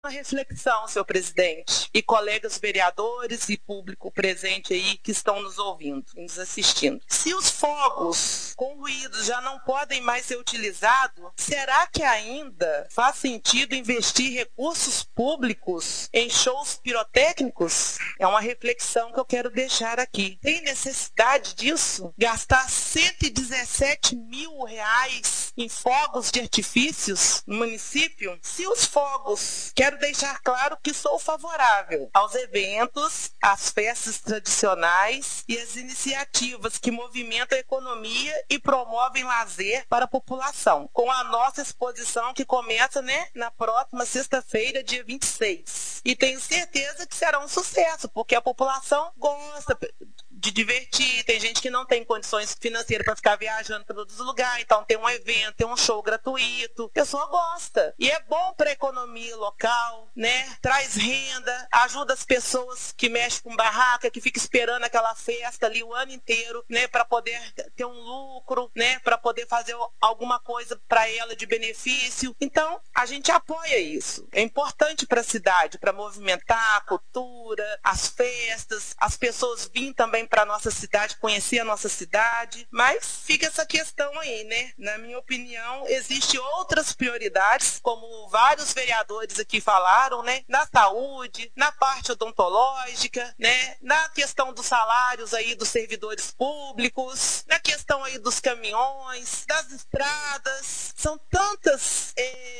Uma reflexão, senhor presidente, e colegas vereadores e público presente aí que estão nos ouvindo e nos assistindo. Se os fogos com ruídos já não podem mais ser utilizados, será que ainda faz sentido investir recursos públicos em shows pirotécnicos? É uma reflexão que eu quero deixar aqui. Tem necessidade disso? Gastar R$117 mil em fogos de artifícios no município? Se os fogos, quero deixar claro que sou favorável aos eventos, às festas tradicionais e às iniciativas que movimentam a economia e promovem lazer para a população, com a nossa exposição que começa, na próxima sexta-feira, dia 26. E tenho certeza que será um sucesso, porque a população gosta de divertir, tem gente que não tem condições financeiras para ficar viajando para outros lugares, então tem um evento, tem um show gratuito, a pessoa gosta. E é bom para a economia local, traz renda, ajuda as pessoas que mexem com barraca, que ficam esperando aquela festa ali o ano inteiro, para poder ter um lucro, para poder fazer alguma coisa para ela de benefício. Então, a gente apoia isso. É importante para a cidade, para movimentar a cultura, as festas, as pessoas virem também para a nossa cidade, conhecer a nossa cidade, mas fica essa questão aí, Na minha opinião, existem outras prioridades, como vários vereadores aqui falaram, na saúde, na parte odontológica, na questão dos salários aí dos servidores públicos, na questão aí dos caminhões, das estradas. São tantas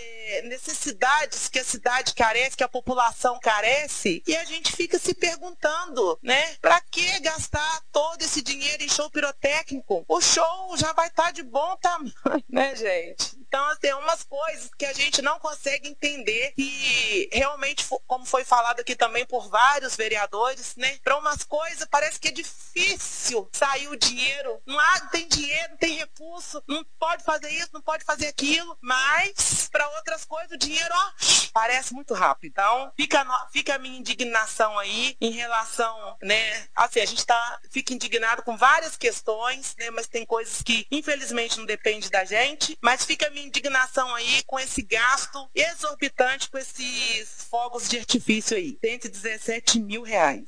necessidades que a cidade carece, que a população carece, e a gente fica se perguntando, para que gastar todo esse dinheiro em show pirotécnico? O show já vai estar de bom tamanho, gente? Então, tem umas coisas que a gente não consegue entender e realmente, como foi falado aqui também por vários vereadores, para umas coisas parece que é difícil sair o dinheiro. Não tem dinheiro, não tem recurso, não pode fazer isso, não pode fazer aquilo, mas para outras coisas o dinheiro, parece muito rápido. Então, fica a minha indignação aí em relação, assim, a gente fica indignado com várias questões, mas tem coisas que infelizmente não dependem da gente, mas fica a minha indignação aí com esse gasto exorbitante com esses fogos de artifício aí, R$117 mil.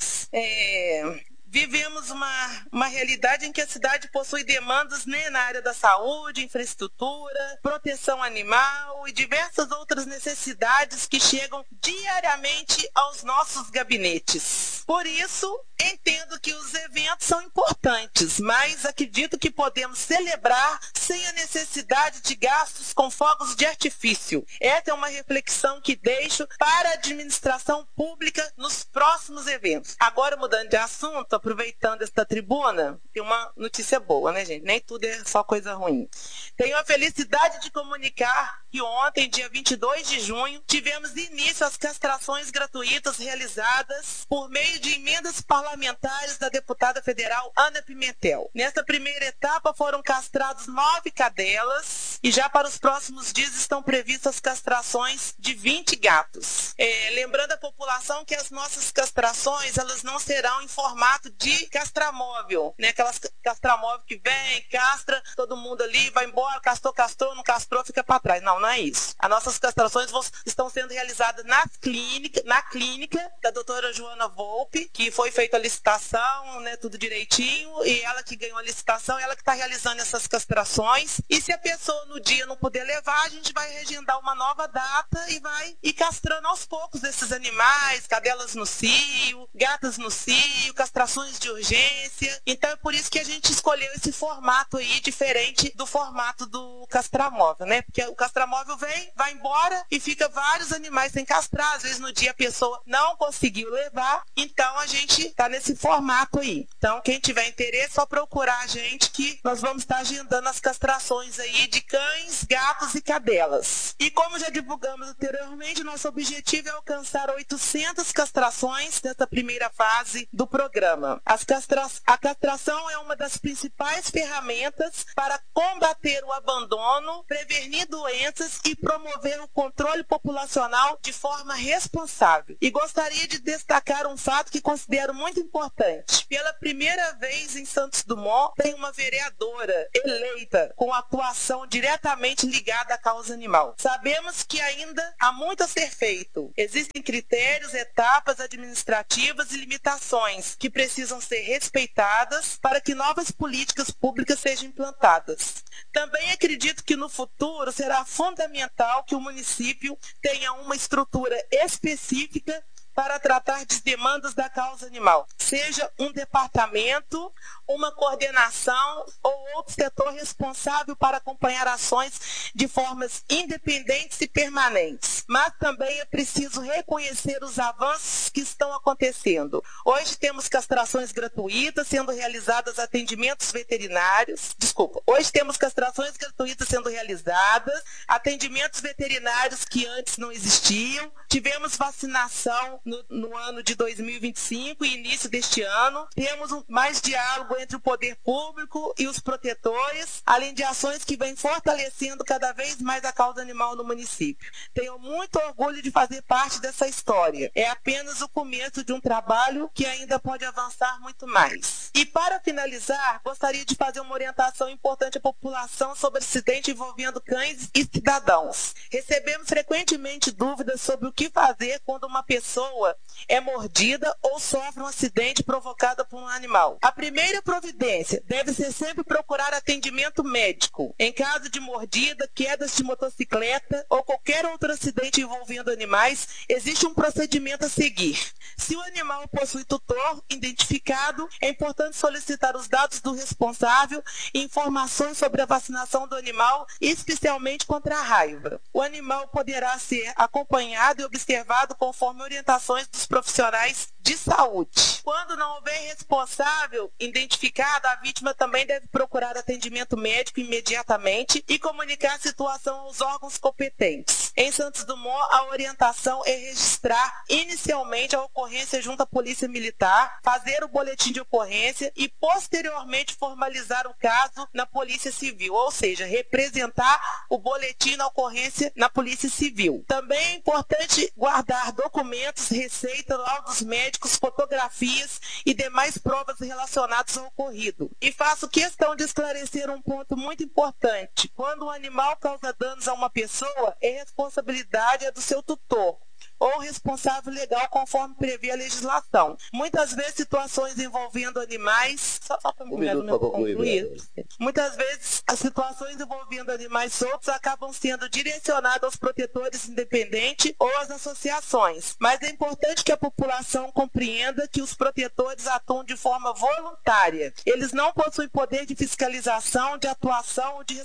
Vivemos uma realidade em que a cidade possui demandas na área da saúde, infraestrutura, proteção animal e diversas outras necessidades que chegam diariamente aos nossos gabinetes. Por isso, entendo que os eventos são importantes, mas acredito que podemos celebrar sem a necessidade de gastos com fogos de artifício. Essa é uma reflexão que deixo para a administração pública nos próximos eventos. Agora, mudando de assunto, aproveitando esta tribuna, tem uma notícia boa, gente? Nem tudo é só coisa ruim. Tenho a felicidade de comunicar que ontem, dia 22 de junho, tivemos início às castrações gratuitas realizadas por meio de emendas parlamentares da deputada federal Ana Pimentel. Nesta primeira etapa foram castrados 9 cadelas e já para os próximos dias estão previstas castrações de 20 gatos. Lembrando a população que as nossas castrações, elas não serão em formato de castramóvel, Aquelas castramóvel que vem, castra, todo mundo ali, vai embora, castrou, não castrou, fica para trás. Não é isso. As nossas castrações estão sendo realizadas na clínica da doutora Joana Volpe, que foi feita a licitação, tudo direitinho, e ela que ganhou a licitação, ela que está realizando essas castrações. E se a pessoa no dia não puder levar, a gente vai reagendar uma nova data e vai ir castrando aos poucos esses animais, cadelas no cio, gatas no cio, castrações de urgência. Então é por isso que a gente escolheu esse formato aí, diferente do formato do castramóvel, Porque o castramóvel vem, vai embora e fica vários animais sem castrar. Às vezes no dia a pessoa não conseguiu levar, então a gente está nesse formato aí. Então quem tiver interesse, é só procurar a gente que nós vamos estar agendando as castrações aí de cães, gatos e cadelas. E como já divulgamos anteriormente, nosso objetivo é alcançar 800 castrações nessa primeira fase do programa. A castração é uma das principais ferramentas para combater o abandono, prevenir doenças e promover o controle populacional de forma responsável. E gostaria de destacar um fato que considero muito importante. Pela primeira vez em Santos Dumont, tem uma vereadora eleita com atuação diretamente ligada à causa animal. Sabemos que ainda há muito a ser feito, entanto, existem critérios, etapas administrativas e limitações que precisam ser respeitadas para que novas políticas públicas sejam implantadas. Também acredito que no futuro será fundamental que o município tenha uma estrutura específica para tratar de demandas da causa animal, seja um departamento, uma coordenação ou outro setor responsável para acompanhar ações de formas independentes e permanentes. Mas também é preciso reconhecer os avanços que estão acontecendo. Hoje temos castrações gratuitas sendo realizadas, atendimentos veterinários. Hoje temos castrações gratuitas sendo realizadas, atendimentos veterinários que antes não existiam. Tivemos vacinação no ano de 2025 e início deste ano. Temos mais diálogo entre o poder público e os protetores, além de ações que vêm fortalecendo cada vez mais a causa animal no município. Tenho muito orgulho de fazer parte dessa história. É apenas o começo de um trabalho que ainda pode avançar muito mais. E para finalizar, gostaria de fazer uma orientação importante à população sobre acidente envolvendo cães e cidadãos. Recebemos frequentemente dúvidas sobre o que fazer quando uma pessoa é mordida ou sofre um acidente provocado por um animal. A primeira providência deve ser sempre procurar atendimento médico. Em caso de mordida, quedas de motocicleta ou qualquer outro acidente envolvendo animais, existe um procedimento a seguir. Se o animal possui tutor identificado, é importante solicitar os dados do responsável e informações sobre a vacinação do animal, especialmente contra a raiva. O animal poderá ser acompanhado e observado conforme orientações dos profissionais de saúde. Quando não houver responsável identificado, a vítima também deve procurar atendimento médico imediatamente e comunicar a situação aos órgãos competentes. Em Santos Dumont, a orientação é registrar inicialmente a ocorrência junto à Polícia Militar, fazer o boletim de ocorrência e posteriormente formalizar o caso na Polícia Civil, ou seja, representar o boletim da ocorrência na Polícia Civil. Também é importante guardar documentos, receita, laudos médicos, fotografias e demais provas relacionadas ao ocorrido. E faço questão de esclarecer um ponto muito importante. Quando um animal causa danos a uma pessoa, a responsabilidade é do seu tutor ou responsável legal, conforme prevê a legislação. Muitas vezes, situações envolvendo animais... Só para concluir. Muitas vezes, as situações envolvendo animais soltos acabam sendo direcionadas aos protetores independentes ou às associações. Mas é importante que a população compreenda que os protetores atuam de forma voluntária. Eles não possuem poder de fiscalização, de atuação ou de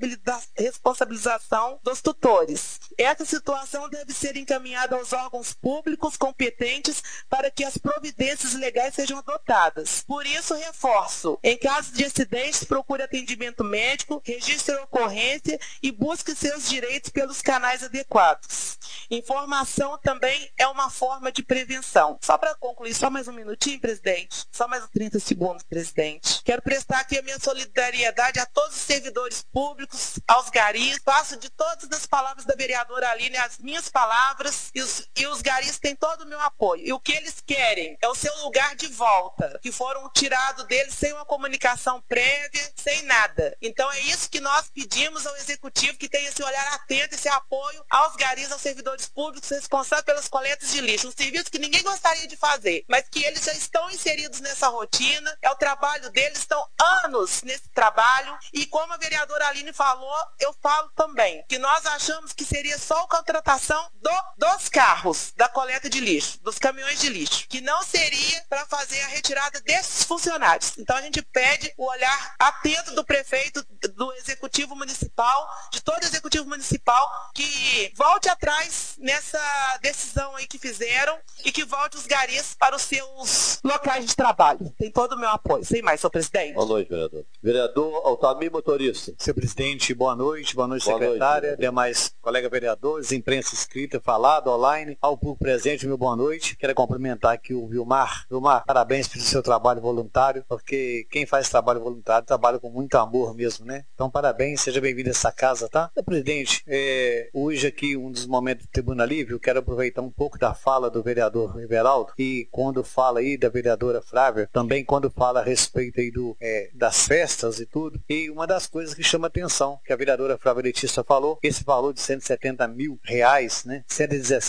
responsabilização dos tutores. Essa situação deve ser encaminhada aos órgãos públicos competentes para que as providências legais sejam adotadas. Por isso, reforço, em caso de acidentes, procure atendimento médico, registre a ocorrência e busque seus direitos pelos canais adequados. Informação também é uma forma de prevenção. Só para concluir, só mais um minutinho, presidente. Só mais 30 segundos, presidente. Quero prestar aqui a minha solidariedade a todos os servidores públicos, aos garis. Faço de todas as palavras da vereadora Aline as minhas palavras e os garis têm todo o meu apoio. E o que eles querem é o seu lugar de volta, que foram tirados deles sem uma comunicação prévia, sem nada. Então é isso que nós pedimos ao Executivo, que tenha esse olhar atento, esse apoio aos garis, aos servidores públicos responsáveis pelas coletas de lixo. Um serviço que ninguém gostaria de fazer, mas que eles já estão inseridos nessa rotina, é o trabalho deles, estão anos nesse trabalho. E como a vereadora Aline falou, eu falo também, que nós achamos que seria só a contratação dos carros da coleta de lixo, dos caminhões de lixo, que não seria para fazer a retirada desses funcionários. Então a gente pede o olhar atento do prefeito, do Executivo Municipal, de todo o Executivo Municipal, que volte atrás nessa decisão aí que fizeram e que volte os garis para os seus locais de trabalho. Tem todo o meu apoio. Sem mais, senhor presidente. Boa noite, vereador. Vereador Altamir Motorista. Senhor presidente, boa noite secretária, demais colegas vereadores, imprensa escrita, falada, online, ao público presente, meu boa noite. Quero cumprimentar aqui o Vilmar. Vilmar, parabéns pelo seu trabalho voluntário, porque quem faz trabalho voluntário trabalha com muito amor mesmo, né? Então, parabéns, seja bem-vindo a essa casa, tá? Senhor presidente, hoje aqui, um dos momentos do Tribuna Livre, eu quero aproveitar um pouco da fala do vereador Everaldo, e quando fala aí da vereadora Flávia, também quando fala a respeito aí das festas e tudo, e uma das coisas que chama atenção, que a vereadora Flávia Letícia falou, esse valor de R$170 mil, né? 117 mil,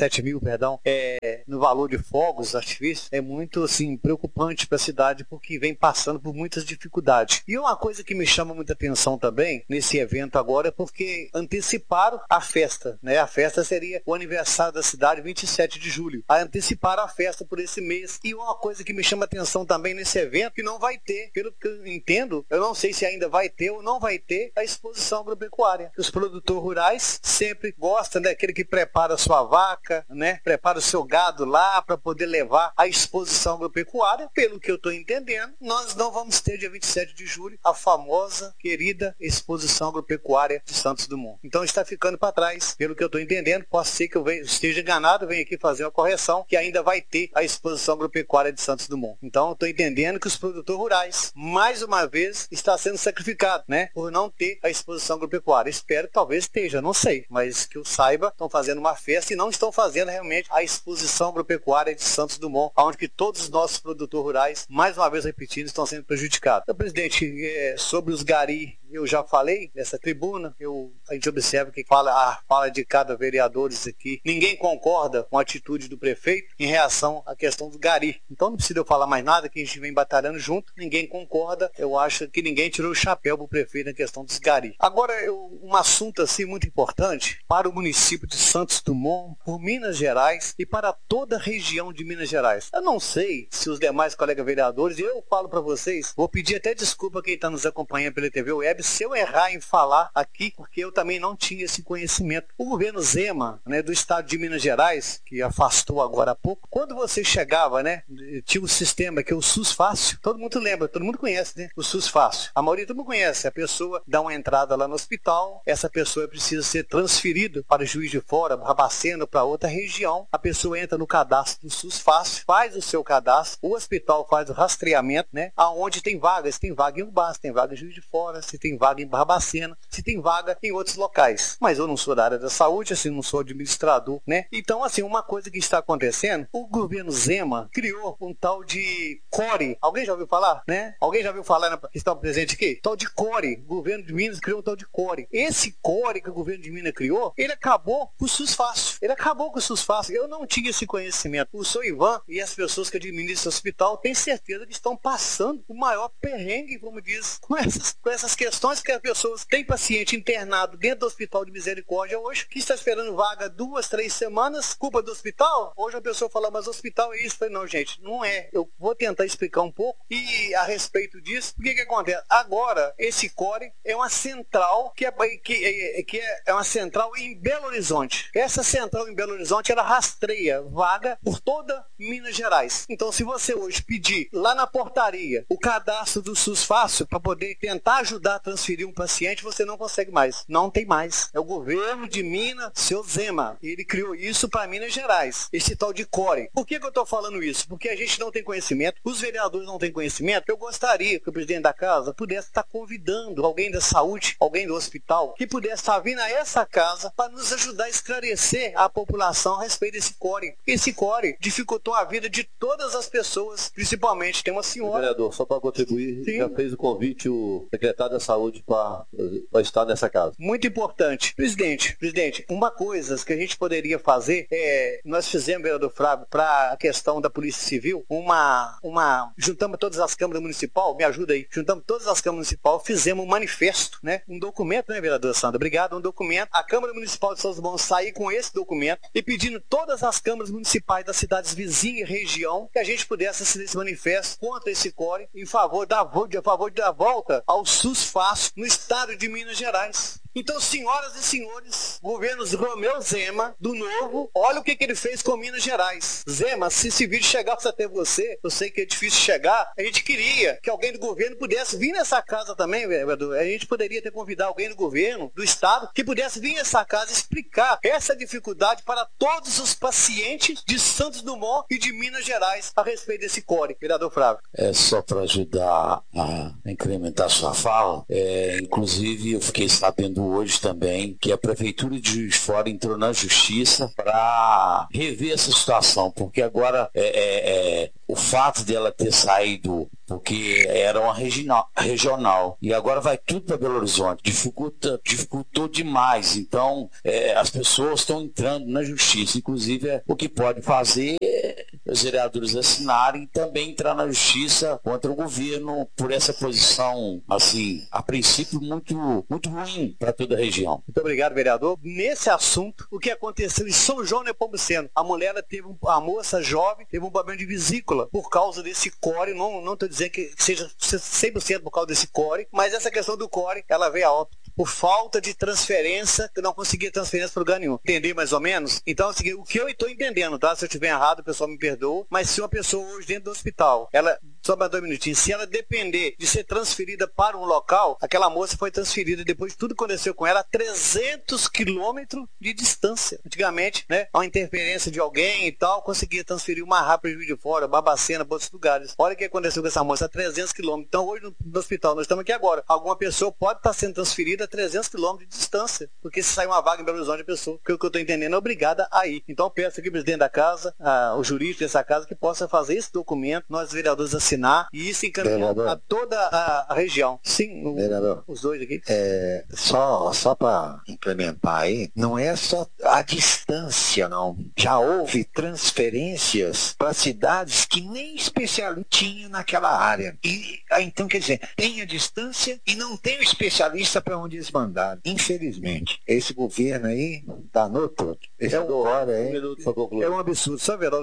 no valor de fogos artifícios é muito assim, preocupante para a cidade, porque vem passando por muitas dificuldades. E uma coisa que me chama muita atenção também nesse evento agora é porque anteciparam a festa, né? A festa seria o aniversário da cidade, 27 de julho. Anteciparam a festa por esse mês. E uma coisa que me chama atenção também nesse evento, que não vai ter, pelo que eu entendo, eu não sei se ainda vai ter ou não vai ter, a exposição agropecuária. Os produtores rurais sempre gostam daquele que prepara a sua vaca, né? Prepara o seu gado lá para poder levar a exposição agropecuária. Pelo que eu estou entendendo, nós não vamos ter dia 27 de julho a famosa, querida exposição agropecuária de Santos Dumont. Então está ficando para trás, pelo que eu estou entendendo. Pode ser que eu esteja enganado, venho aqui fazer uma correção, que ainda vai ter a exposição agropecuária de Santos Dumont. Então eu estou entendendo que os produtores rurais, mais uma vez, está sendo sacrificado, né? Por não ter a exposição agropecuária. Espero que talvez esteja, não sei, mas que eu saiba, estão fazendo uma festa e não estão fazendo realmente a exposição agropecuária de Santos Dumont, onde que todos os nossos produtores rurais, mais uma vez repetindo, estão sendo prejudicados. Então, presidente, sobre os gari, eu já falei nessa tribuna, a gente observa que fala de cada vereador aqui. Ninguém concorda com a atitude do prefeito em reação à questão do gari. Então não precisa eu falar mais nada, que a gente vem batalhando junto, ninguém concorda. Eu acho que ninguém tirou o chapéu pro prefeito na questão dos gari. Agora, um assunto assim muito importante para o município de Santos Dumont, por Minas Gerais e para toda a região de Minas Gerais. Eu não sei se os demais colegas vereadores, e eu falo para vocês, vou pedir até desculpa quem está nos acompanhando pela TV Web, se eu errar em falar aqui, porque eu também não tinha esse conhecimento. O governo Zema, né, do estado de Minas Gerais, que afastou agora há pouco, quando você chegava, né, tinha um sistema que é o SUS Fácil, todo mundo lembra, todo mundo conhece, né, o SUS Fácil. A maioria todo mundo conhece, a pessoa dá uma entrada lá no hospital, essa pessoa precisa ser transferida para o Juiz de Fora, Barbacena, para outra região, a pessoa entra no cadastro do SUS Fácil, faz o seu cadastro, o hospital faz o rastreamento, né, aonde tem vagas, tem vaga em Ubá, tem vaga em Juiz de Fora, se tem vaga em Barbacena, se tem vaga em outros locais. Mas eu não sou da área da saúde, assim, não sou administrador, né? Então, assim, uma coisa que está acontecendo, o governo Zema criou um tal de CORE. Alguém já ouviu falar, né? Alguém já ouviu falar que está presente aqui? Tal de CORE. O governo de Minas criou um tal de CORE. Esse CORE que o governo de Minas criou, ele acabou com o SUS Fácil. Ele acabou com o SUS Fácil. Eu não tinha esse conhecimento. O seu Ivan e as pessoas que administram o hospital têm certeza que estão passando o maior perrengue, como diz, com essas questões que as pessoas têm paciente internado dentro do Hospital de Misericórdia hoje, que está esperando vaga 2, 3 semanas, culpa do hospital. Hoje a pessoa fala, mas o hospital é isso. Eu falei, não, gente, não é. Eu vou tentar explicar um pouco e a respeito disso, o que acontece? Agora, esse CORE é uma central que é uma central em Belo Horizonte. Essa central em Belo Horizonte, ela rastreia vaga por toda Minas Gerais. Então, se você hoje pedir lá na portaria o cadastro do SUS Fácil para poder tentar ajudar a transferir um paciente, você não consegue mais. Não tem mais. É o governo de Minas, seu Zema. Ele criou isso para Minas Gerais. Esse tal de CORE. Por que eu estou falando isso? Porque a gente não tem conhecimento, os vereadores não têm conhecimento. Eu gostaria que o presidente da casa pudesse estar convidando alguém da saúde, alguém do hospital, que pudesse estar vindo a essa casa para nos ajudar a esclarecer a população a respeito desse CORE. Esse CORE dificultou a vida de todas as pessoas, principalmente tem uma senhora. Vereador, só para contribuir, Sim. Já fez o convite o secretário da Saúde para estar nessa casa. Muito importante. Presidente, uma coisa que a gente poderia fazer nós fizemos, vereador Flávio, para a questão da Polícia Civil, juntamos todas as câmaras municipais, me ajuda aí, juntamos todas as câmaras municipais, fizemos um manifesto, né? Um documento, né, vereador Sandra? Obrigado, um documento. A Câmara Municipal de Santos Dumont sair com esse documento e pedindo todas as câmaras municipais das cidades vizinhas e região que a gente pudesse assinar esse manifesto contra esse CORE em favor da volta ao SUS Fácil no estado de Minas Gerais. Então, senhoras e senhores, governos Romeu Zema, do Novo, olha o que ele fez com Minas Gerais. Zema, se esse vídeo chegasse até você, eu sei que é difícil chegar, a gente queria que alguém do governo pudesse vir nessa casa também, vereador. A gente poderia ter convidado alguém do governo, do estado, que pudesse vir nessa casa explicar essa dificuldade para todos os pacientes de Santos Dumont e de Minas Gerais a respeito desse CORE. Vereador Flávio. Só para ajudar a incrementar sua fala, inclusive eu fiquei sabendo hoje também que a Prefeitura de Juiz de Fora entrou na Justiça para rever essa situação, porque agora o fato dela ter saído, porque era uma regional, e agora vai tudo para Belo Horizonte, dificultou demais. Então, as pessoas estão entrando na justiça, inclusive o que pode fazer os vereadores assinarem e também entrar na justiça contra o governo por essa posição, assim, a princípio muito, muito ruim para toda a região. Muito obrigado, vereador. Nesse assunto, o que aconteceu em São João Nepomuceno? A mulher a moça jovem teve um problema de vesícula por causa desse core. Não estou dizendo que seja 100% por causa desse core, mas essa questão do core, ela veio a óbito por falta de transferência, que não conseguia transferência para lugar nenhum. Entender mais ou menos? Então, o que eu estou entendendo, tá? Se eu estiver errado, o pessoal me perdoa, mas se uma pessoa hoje dentro do hospital, só mais 2 minutinhos, se ela depender de ser transferida para um local, aquela moça foi transferida depois de tudo que aconteceu com ela a 300 quilômetros de distância. Antigamente, né, uma interferência de alguém e tal, conseguia transferir uma rápida de Fora, Barbacena, para outros lugares. Olha o que aconteceu com essa moça a 300 quilômetros. Então hoje no hospital, nós estamos aqui agora, alguma pessoa pode estar sendo transferida a 300 quilômetros de distância, porque se sair uma vaga em Belo Horizonte, a pessoa, porque o que eu estou entendendo é obrigada a ir. Então eu peço aqui, presidente da casa, o jurídico dessa casa, que possa fazer esse documento, nós vereadores assinar, e isso encaminhar a toda a região. Sim, os dois aqui. Só para implementar aí, não é só a distância, não. Já houve transferências para cidades que nem especialista tinha naquela área. E então, quer dizer, tem a distância e não tem o especialista para onde eles mandaram. Infelizmente. Esse governo aí danou tudo. É um absurdo. Só verão,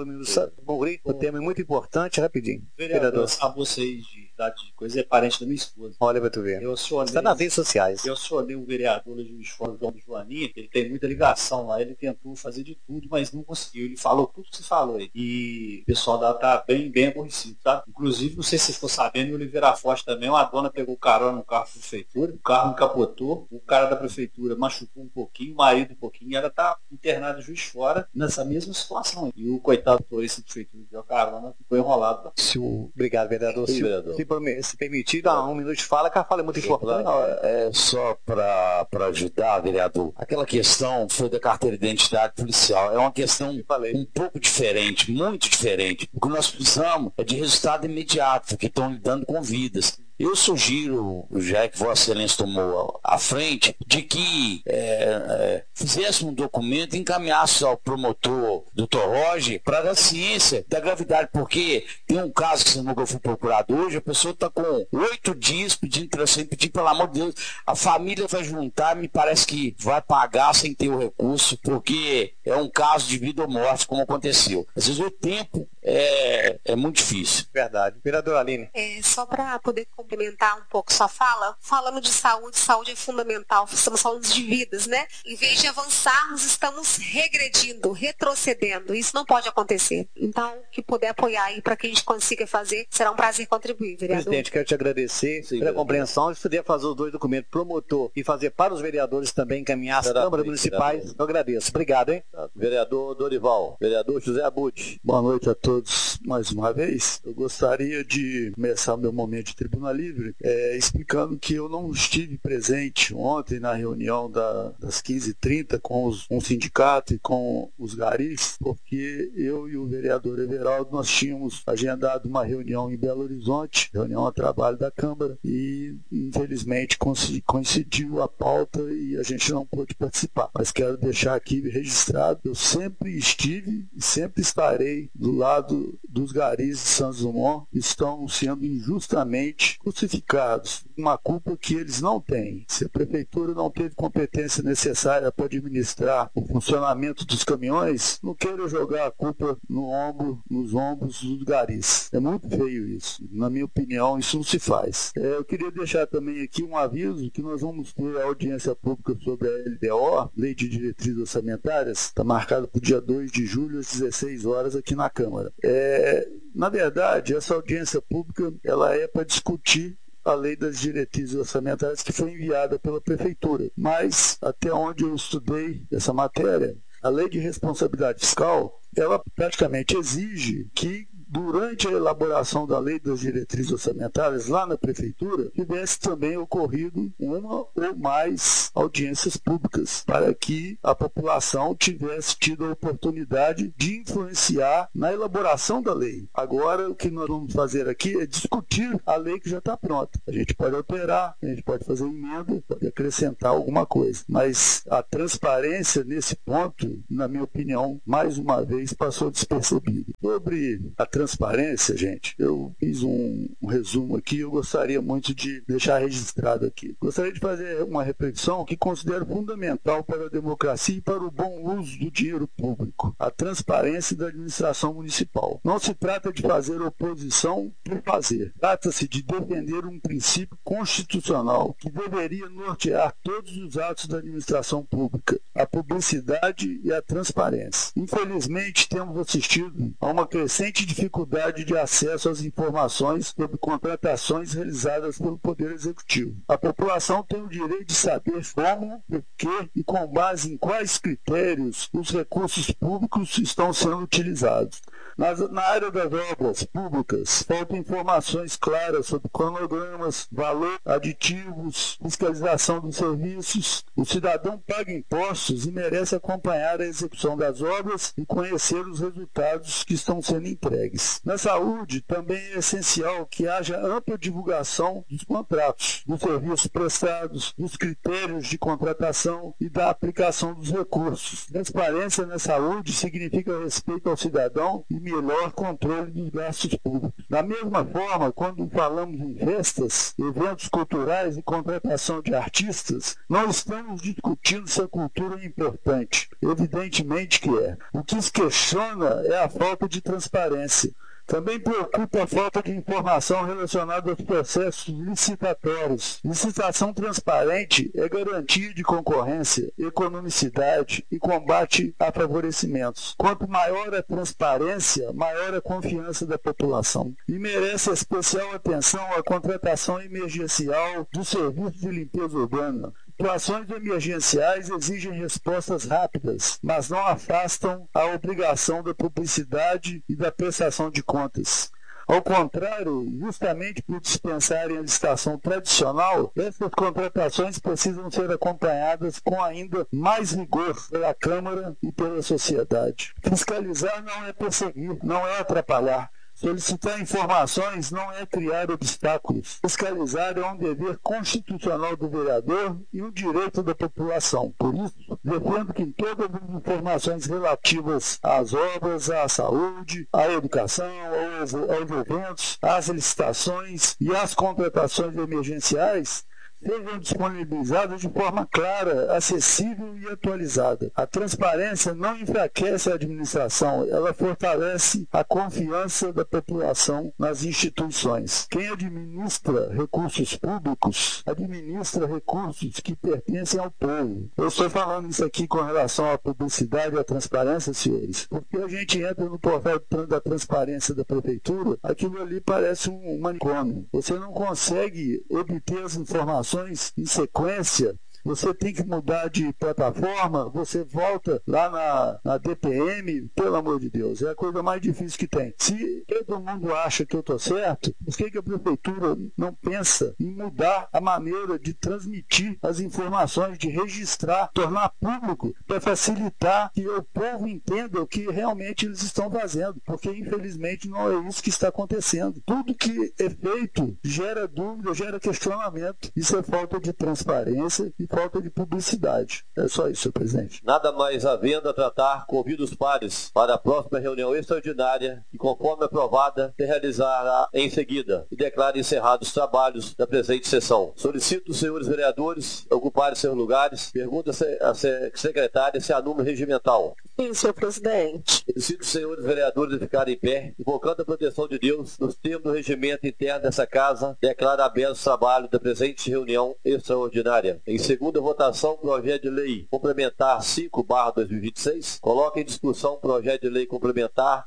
o tema é muito importante, rapidinho. Vereador, a vocês de idade de coisa é parente da minha esposa. Olha pra tu ver. Está nas redes sociais. Eu acionei um vereador de Juiz de Fora, João do Joaninha, que ele tem muita ligação lá, ele tentou fazer de tudo, mas não conseguiu. Ele falou tudo que você falou aí. E o pessoal da tá bem aborrecido, tá? Inclusive, não sei se vocês estão sabendo, em Oliveira Forte também, uma dona pegou carona no carro da prefeitura, o carro capotou, o cara da prefeitura machucou um pouquinho, o marido um pouquinho, e ela tá internada em Juiz de Fora nessa mesma situação. E o coitado motorista da prefeitura que deu carona ficou enrolado lá. Obrigado, vereador. Sim, vereador. Se permitir, dá 1 minuto de fala, que a fala é muito importante. É só para ajudar, vereador. Aquela questão foi da carteira de identidade policial. É uma questão um pouco diferente, muito diferente. O que nós precisamos é de resultado imediato, porque estão lidando com vidas. Eu sugiro, já que Vossa Excelência tomou à frente, de que fizesse um documento e encaminhasse ao promotor, Dr. Roger, para dar ciência da gravidade, porque tem um caso que eu fui procurado hoje, a pessoa está com 8 dias pedindo transferência, pedindo, pelo amor de Deus, a família vai juntar, me parece que vai pagar sem ter o recurso, porque é um caso de vida ou morte, como aconteceu. Às vezes o tempo é muito difícil. Verdade. Vereadora Aline. Só para poder complementar um pouco sua fala, falando de saúde é fundamental, estamos falando de vidas, né? Em vez de avançarmos, estamos regredindo, retrocedendo. Isso não pode acontecer. Então, o que puder apoiar aí para que a gente consiga fazer, será um prazer contribuir, vereador. Presidente, quero te agradecer pela compreensão. Se puder fazer os 2 documentos, promotor e fazer para os vereadores também encaminhar as câmaras municipais, eu agradeço. Obrigado, hein? Vereador Dorival, vereador José Abud. Boa noite a todos mais uma vez. Eu gostaria de começar meu momento de Tribuna Livre explicando que eu não estive presente ontem na reunião das 15h30 com um sindicato e com os garis, porque eu e o vereador Everaldo nós tínhamos agendado uma reunião em Belo Horizonte, reunião a trabalho da Câmara, e infelizmente coincidiu a pauta e a gente não pôde participar. Mas quero deixar aqui registrado, eu sempre estive e sempre estarei do lado dos garis de Santos Dumont, que estão sendo injustamente crucificados, uma culpa que eles não têm. Se a prefeitura não teve competência necessária para administrar o funcionamento dos caminhões, não queira jogar a culpa nos ombros dos garis. É muito feio isso. Na minha opinião, isso não se faz. Eu queria deixar também aqui um aviso que nós vamos ter a audiência pública sobre a LDO, Lei de Diretrizes Orçamentárias, está marcada para o dia 2 de julho, às 16 horas, aqui na Câmara. Na verdade, essa audiência pública ela é para discutir a Lei das Diretrizes Orçamentárias que foi enviada pela Prefeitura. Mas, até onde eu estudei essa matéria, a Lei de Responsabilidade Fiscal, ela praticamente exige que durante a elaboração da lei das diretrizes orçamentárias lá na prefeitura, tivesse também ocorrido uma ou mais audiências públicas, para que a população tivesse tido a oportunidade de influenciar na elaboração da lei. Agora, o que nós vamos fazer aqui é discutir a lei que já está pronta. A gente pode alterar, a gente pode fazer emenda, pode acrescentar alguma coisa, mas a transparência nesse ponto, na minha opinião, mais uma vez passou despercebido. Sobre a transparência, gente, eu fiz um resumo aqui, eu gostaria muito de deixar registrado aqui. Gostaria de fazer uma reflexão que considero fundamental para a democracia e para o bom uso do dinheiro público: a transparência da administração municipal. Não se trata de fazer oposição por fazer. Trata-se de defender um princípio constitucional que deveria nortear todos os atos da administração pública: a publicidade e a transparência. Infelizmente, temos assistido a uma crescente dificuldade de acesso às informações sobre contratações realizadas pelo Poder Executivo. A população tem o direito de saber como, por que e com base em quais critérios os recursos públicos estão sendo utilizados. Na área das obras públicas, faltam informações claras sobre cronogramas, valor, aditivos, fiscalização dos serviços. O cidadão paga impostos e merece acompanhar a execução das obras e conhecer os resultados que estão sendo entregues. Na saúde, também é essencial que haja ampla divulgação dos contratos, dos serviços prestados, dos critérios de contratação e da aplicação dos recursos. Transparência na saúde significa respeito ao cidadão e melhor controle dos gastos públicos. Da mesma forma, quando falamos em festas, eventos culturais e contratação de artistas, não estamos discutindo se a cultura é importante. Evidentemente que é. O que se questiona é a falta de transparência. Também preocupa a falta de informação relacionada aos processos licitatórios. Licitação transparente é garantia de concorrência, economicidade e combate a favorecimentos. Quanto maior a transparência, maior a confiança da população. E merece especial atenção à contratação emergencial do serviço de limpeza urbana. Situações emergenciais exigem respostas rápidas, mas não afastam a obrigação da publicidade e da prestação de contas. Ao contrário, justamente por dispensarem a licitação tradicional, essas contratações precisam ser acompanhadas com ainda mais rigor pela Câmara e pela sociedade. Fiscalizar não é perseguir, não é atrapalhar. Solicitar informações não é criar obstáculos. Fiscalizar é um dever constitucional do vereador e um direito da população. Por isso, defendo que todas as informações relativas às obras, à saúde, à educação, aos eventos, às licitações e às contratações emergenciais sejam disponibilizadas de forma clara, acessível e atualizada. A transparência não enfraquece a administração, ela fortalece a confiança da população nas instituições. Quem administra recursos públicos, administra recursos que pertencem ao povo. Eu estou falando isso aqui com relação à publicidade e à transparência, senhores, porque a gente entra no portal da transparência da prefeitura, aquilo ali parece um manicômio. Você não consegue obter as informações em sequência. Você tem que mudar de plataforma, você volta lá na DPM, pelo amor de Deus, é a coisa mais difícil que tem. Se todo mundo acha que eu estou certo, por que a prefeitura não pensa em mudar a maneira de transmitir as informações, de registrar, tornar público, para facilitar que o povo entenda o que realmente eles estão fazendo, porque infelizmente não é isso que está acontecendo. Tudo que é feito gera dúvida, gera questionamento. Isso é falta de transparência e falta de publicidade. É só isso, senhor presidente. Nada mais havendo a tratar, convido os pares para a próxima reunião extraordinária e, conforme aprovada, se realizará em seguida e declaro encerrados os trabalhos da presente sessão. Solicito os senhores vereadores ocuparem seus lugares. Pergunta à secretária se há número regimental. Sim, senhor presidente. Solicito os senhores vereadores a ficarem em pé, invocando a proteção de Deus nos termos do regimento interno dessa casa, declaro aberto o trabalho da presente reunião extraordinária. Em segunda votação, projeto de lei complementar 5/2026. Coloca em discussão projeto de lei complementar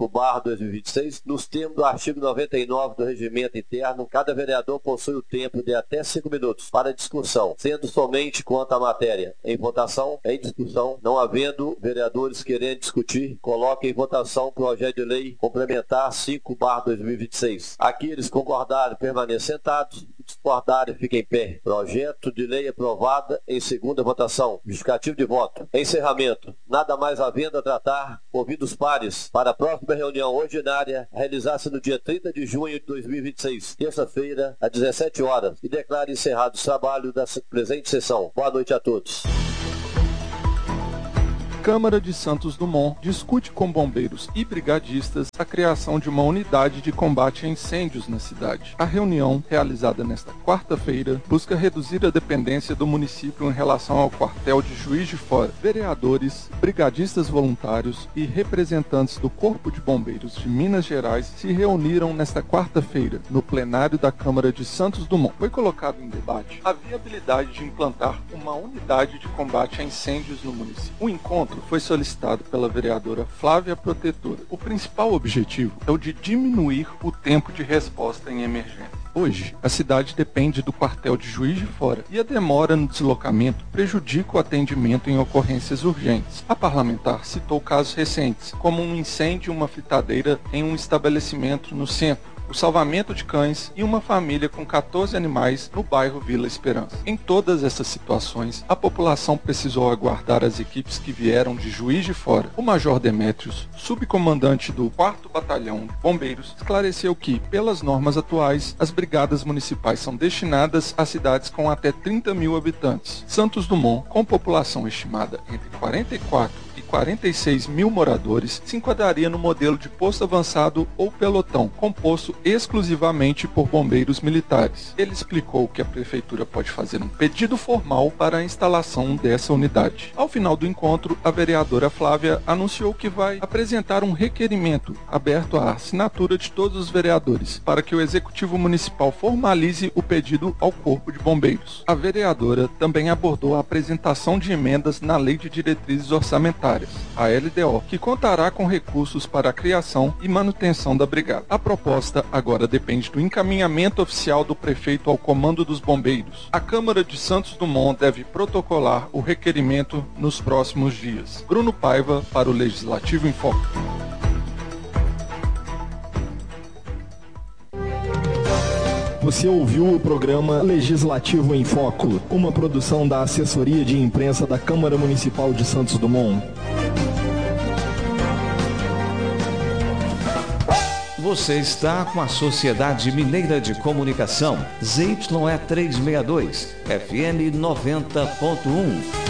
5/2026. Nos termos do artigo 99 do regimento interno, cada vereador possui o tempo de até 5 minutos para discussão, sendo somente quanto à matéria em votação, em discussão, não havendo vereador vereadores querendo discutir, coloquem em votação o projeto de lei complementar 5/2026. Aqueles que concordarem permaneçam sentados, discordarem fiquem em pé. Projeto de lei aprovada em segunda votação. Justificativo de voto. Encerramento. Nada mais havendo a tratar, ouvidos pares, para a próxima reunião ordinária a realizar-se no dia 30 de junho de 2026, terça-feira, às 17 horas, e declaro encerrado o trabalho da presente sessão. Boa noite a todos. Câmara de Santos Dumont discute com bombeiros e brigadistas a criação de uma unidade de combate a incêndios na cidade. A reunião, realizada nesta quarta-feira, busca reduzir a dependência do município em relação ao quartel de Juiz de Fora. Vereadores, brigadistas voluntários e representantes do Corpo de Bombeiros de Minas Gerais se reuniram nesta quarta-feira, no plenário da Câmara de Santos Dumont. Foi colocado em debate a viabilidade de implantar uma unidade de combate a incêndios no município. O encontro foi solicitado pela vereadora Flávia Protetora. O principal objetivo é o de diminuir o tempo de resposta em emergência. Hoje, a cidade depende do quartel de Juiz de Fora e a demora no deslocamento prejudica o atendimento em ocorrências urgentes. A parlamentar citou casos recentes, como um incêndio e uma fritadeira em um estabelecimento no centro, o salvamento de cães e uma família com 14 animais no bairro Vila Esperança. Em todas essas situações, a população precisou aguardar as equipes que vieram de Juiz de Fora. O Major Demétrios, subcomandante do 4º Batalhão de Bombeiros, esclareceu que, pelas normas atuais, as brigadas municipais são destinadas a cidades com até 30 mil habitantes. Santos Dumont, com população estimada entre 44 e 46 mil moradores, se enquadraria no modelo de posto avançado ou pelotão, composto exclusivamente por bombeiros militares. Ele explicou que a prefeitura pode fazer um pedido formal para a instalação dessa unidade. Ao final do encontro, a vereadora Flávia anunciou que vai apresentar um requerimento aberto à assinatura de todos os vereadores, para que o Executivo Municipal formalize o pedido ao Corpo de Bombeiros. A vereadora também abordou a apresentação de emendas na Lei de Diretrizes Orçamentárias, a LDO, que contará com recursos para a criação e manutenção da brigada. A proposta agora depende do encaminhamento oficial do prefeito ao comando dos bombeiros. A Câmara de Santos Dumont deve protocolar o requerimento nos próximos dias. Bruno Paiva, para o Legislativo em Foco. Você ouviu o programa Legislativo em Foco, uma produção da Assessoria de Imprensa da Câmara Municipal de Santos Dumont. Você está com a Sociedade Mineira de Comunicação, ZYE 362, FM 90.1.